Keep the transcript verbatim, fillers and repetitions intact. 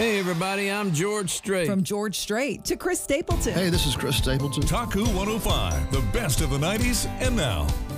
Hey, everybody, I'm George Strait. From George Strait to Chris Stapleton. Hey, this is Chris Stapleton. Taku one oh five, the best of the nineties and now.